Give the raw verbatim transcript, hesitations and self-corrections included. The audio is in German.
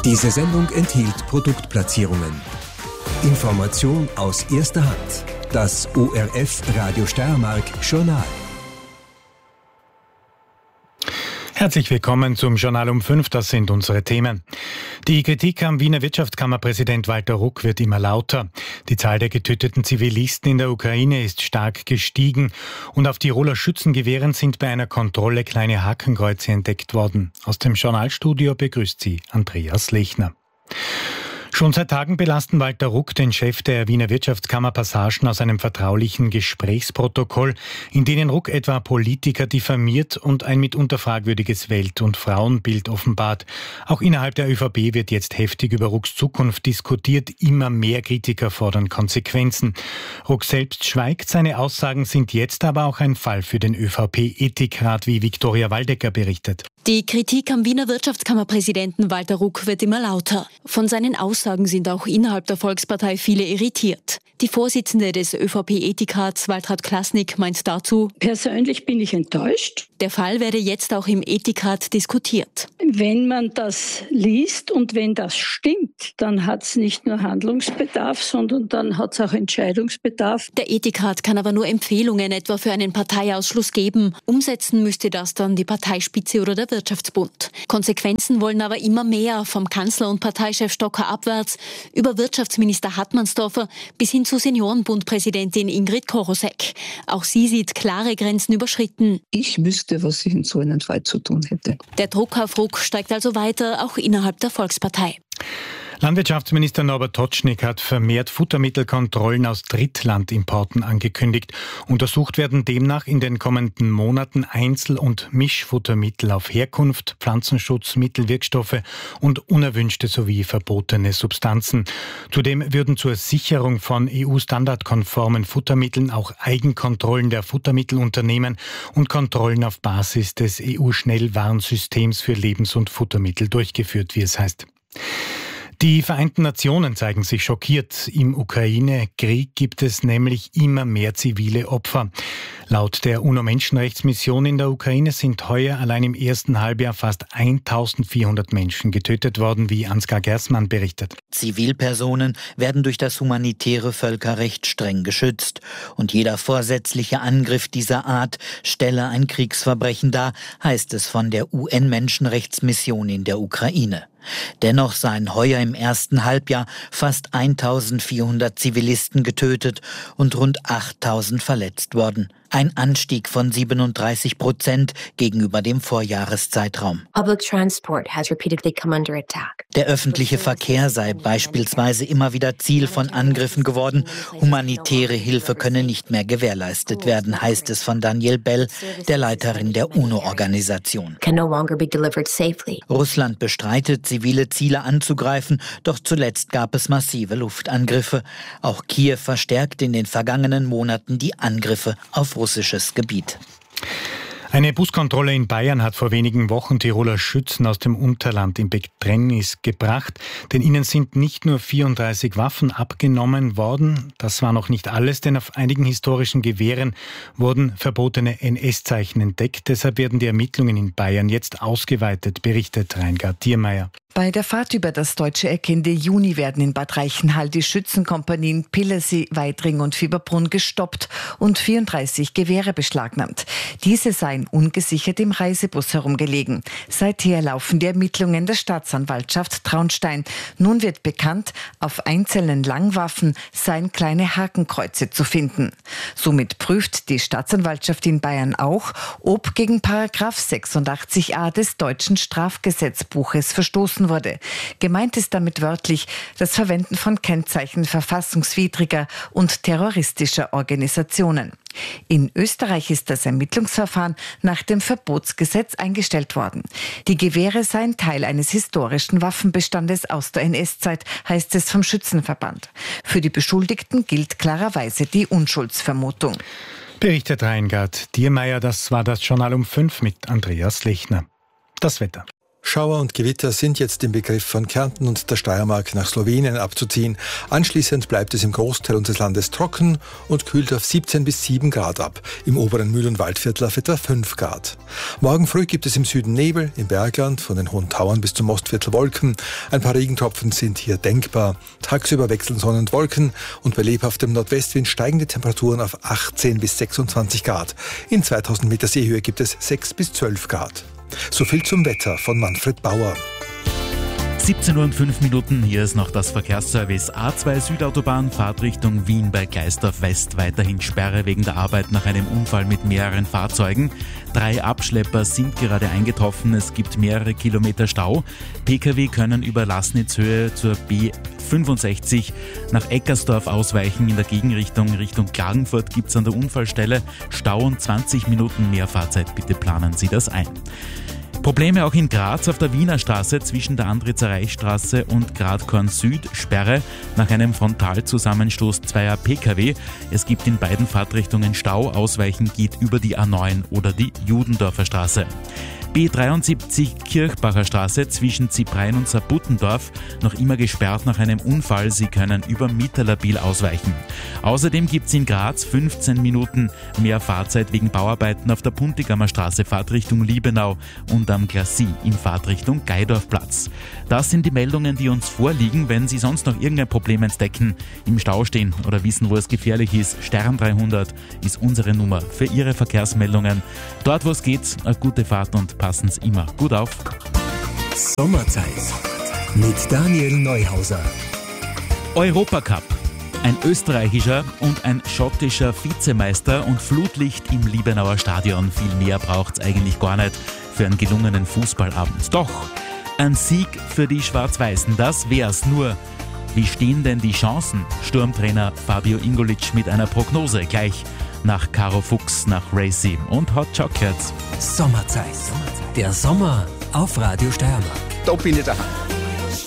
Diese Sendung enthielt Produktplatzierungen. Information aus erster Hand. Das O R F Radio Steiermark Journal. Herzlich willkommen zum Journal um fünf, das sind unsere Themen. Die Kritik am Wiener Wirtschaftskammerpräsident Walter Ruck wird immer lauter. Die Zahl der getöteten Zivilisten in der Ukraine ist stark gestiegen und auf Tiroler Schützengewehren sind bei einer Kontrolle kleine Hakenkreuze entdeckt worden. Aus dem Journalstudio begrüßt sie Andreas Lechner. Schon seit Tagen belasten Walter Ruck den Chef der Wiener Wirtschaftskammer Passagen aus einem vertraulichen Gesprächsprotokoll, in denen Ruck etwa Politiker diffamiert und ein mitunter fragwürdiges Welt- und Frauenbild offenbart. Auch innerhalb der ÖVP wird jetzt heftig über Rucks Zukunft diskutiert. Immer mehr Kritiker fordern Konsequenzen. Ruck selbst schweigt, seine Aussagen sind jetzt aber auch ein Fall für den ÖVP-Ethikrat, wie Viktoria Waldecker berichtet. Die Kritik am Wiener Wirtschaftskammerpräsidenten Walter Ruck wird immer lauter. Von seinen Aussagen sind auch innerhalb der Volkspartei viele irritiert. Die Vorsitzende des ÖVP-Ethikrats, Waltraud Klasnik, meint dazu: Persönlich bin ich enttäuscht. Der Fall werde jetzt auch im Ethikrat diskutiert. Wenn man das liest und wenn das stimmt, dann hat es nicht nur Handlungsbedarf, sondern dann hat es auch Entscheidungsbedarf. Der Ethikrat kann aber nur Empfehlungen etwa für einen Parteiausschluss geben. Umsetzen müsste das dann die Parteispitze oder der Wirtschaftsbund. Konsequenzen wollen aber immer mehr, vom Kanzler und Parteichef Stocker abwärts, über Wirtschaftsminister Hartmannsdorfer bis hin zu Seniorenbundpräsidentin Ingrid Korosek. Auch sie sieht klare Grenzen überschritten. Ich wüsste, was ich in so einem Fall zu tun hätte. Der Druck auf Ruck steigt also weiter, auch innerhalb der Volkspartei. Landwirtschaftsminister Norbert Totschnig hat vermehrt Futtermittelkontrollen aus Drittlandimporten angekündigt. Untersucht werden demnach in den kommenden Monaten Einzel- und Mischfuttermittel auf Herkunft, Pflanzenschutz, Mittelwirkstoffe und unerwünschte sowie verbotene Substanzen. Zudem würden zur Sicherung von E U-standardkonformen Futtermitteln auch Eigenkontrollen der Futtermittelunternehmen und Kontrollen auf Basis des E U-Schnellwarnsystems für Lebens- und Futtermittel durchgeführt, wie es heißt. Die Vereinten Nationen zeigen sich schockiert. Im Ukraine-Krieg gibt es nämlich immer mehr zivile Opfer. Laut der UNO-Menschenrechtsmission in der Ukraine sind heuer allein im ersten Halbjahr fast eintausendvierhundert Menschen getötet worden, wie Ansgar Gersmann berichtet. Zivilpersonen werden durch das humanitäre Völkerrecht streng geschützt. Und jeder vorsätzliche Angriff dieser Art stelle ein Kriegsverbrechen dar, heißt es von der U N-Menschenrechtsmission in der Ukraine. Dennoch seien heuer im ersten Halbjahr fast eintausendvierhundert Zivilisten getötet und rund achttausend verletzt worden. Ein Anstieg von siebenunddreißig Prozent gegenüber dem Vorjahreszeitraum. Public transport has repeatedly come under attack. Der öffentliche Verkehr sei beispielsweise immer wieder Ziel von Angriffen geworden. Humanitäre Hilfe könne nicht mehr gewährleistet werden, heißt es von Danielle Bell, der Leiterin der UNO-Organisation. Can no longer be delivered safely. Russland bestreitet, zivile Ziele anzugreifen, doch zuletzt gab es massive Luftangriffe. Auch Kiew verstärkt in den vergangenen Monaten die Angriffe auf russisches Gebiet. Eine Buskontrolle in Bayern hat vor wenigen Wochen Tiroler Schützen aus dem Unterland in Bedrängnis gebracht, denn ihnen sind nicht nur vierunddreißig Waffen abgenommen worden, das war noch nicht alles, denn auf einigen historischen Gewehren wurden verbotene N S-Zeichen entdeckt. Deshalb werden die Ermittlungen in Bayern jetzt ausgeweitet, berichtet Reingard Diermeier. Bei der Fahrt über das deutsche Eckende Juni werden in Bad Reichenhall die Schützenkompanien Pillersee, Weidring und Fieberbrunn gestoppt und vierunddreißig Gewehre beschlagnahmt. Diese seien ungesichert im Reisebus herumgelegen. Seither laufen die Ermittlungen der Staatsanwaltschaft Traunstein. Nun wird bekannt, auf einzelnen Langwaffen seien kleine Hakenkreuze zu finden. Somit prüft die Staatsanwaltschaft in Bayern auch, ob gegen Paragraph sechsundachtzig a des deutschen Strafgesetzbuches verstoßen wurde. Gemeint ist damit wörtlich das Verwenden von Kennzeichen verfassungswidriger und terroristischer Organisationen. In Österreich ist das Ermittlungsverfahren nach dem Verbotsgesetz eingestellt worden. Die Gewehre seien Teil eines historischen Waffenbestandes aus der N S-Zeit, heißt es vom Schützenverband. Für die Beschuldigten gilt klarerweise die Unschuldsvermutung. Berichtet Reingard Diermeier, das war das Journal um fünf mit Andreas Lechner. Das Wetter. Schauer und Gewitter sind jetzt im Begriff, von Kärnten und der Steiermark nach Slowenien abzuziehen. Anschließend bleibt es im Großteil unseres Landes trocken und kühlt auf siebzehn bis sieben Grad ab. Im oberen Mühl- und Waldviertel auf etwa fünf Grad. Morgen früh gibt es im Süden Nebel, im Bergland von den Hohen Tauern bis zum Mostviertel Wolken. Ein paar Regentropfen sind hier denkbar. Tagsüber wechseln Sonne und Wolken und bei lebhaftem Nordwestwind steigen die Temperaturen auf achtzehn bis sechsundzwanzig Grad. In zweitausend Meter Seehöhe gibt es sechs bis zwölf Grad. So viel zum Wetter von Manfred Bauer. siebzehn Uhr und fünf Minuten, hier ist noch das Verkehrsservice. A zwei Südautobahn, Fahrtrichtung Wien bei Gleisdorf West, weiterhin Sperre wegen der Arbeit nach einem Unfall mit mehreren Fahrzeugen. Drei Abschlepper sind gerade eingetroffen, es gibt mehrere Kilometer Stau. Pkw können über Laßnitzhöhe zur B fünfundsechzig nach Eckersdorf ausweichen. In der Gegenrichtung Richtung Klagenfurt gibt es an der Unfallstelle Stau und zwanzig Minuten mehr Fahrzeit. Bitte planen Sie das ein. Probleme auch in Graz auf der Wiener Straße zwischen der Andritzer Reichsstraße und Gradkorn Süd. Sperre nach einem Frontalzusammenstoß zweier Pkw. Es gibt in beiden Fahrtrichtungen Stau. Ausweichen geht über die A neun oder die Judendorfer Straße. B dreiundsiebzig Kirchbacher Straße zwischen Ziprein und Saarbuttendorf noch immer gesperrt nach einem Unfall. Sie können über Mitterlabil ausweichen. Außerdem gibt es in Graz fünfzehn Minuten mehr Fahrzeit wegen Bauarbeiten auf der Puntigamer Straße, Fahrtrichtung Liebenau und am Glacis in Fahrtrichtung Geidorfplatz. Das sind die Meldungen, die uns vorliegen. Wenn Sie sonst noch irgendein Problem entdecken, im Stau stehen oder wissen, wo es gefährlich ist, Stern dreihundert ist unsere Nummer für Ihre Verkehrsmeldungen. Dort, wo es geht, eine gute Fahrt und passen Sie immer gut auf. Sommerzeit mit Daniel Neuhauser. Europacup. Ein österreichischer und ein schottischer Vizemeister und Flutlicht im Liebenauer Stadion. Viel mehr braucht's eigentlich gar nicht für einen gelungenen Fußballabend. Doch, ein Sieg für die Schwarz-Weißen, das wär's. Nur, wie stehen denn die Chancen? Sturmtrainer Fabio Ingolic mit einer Prognose gleich nach Caro Fuchs, nach Racy und Hot Chocolates. Sommerzeit. Der Sommer auf Radio Steiermark. Da bin ich daheim.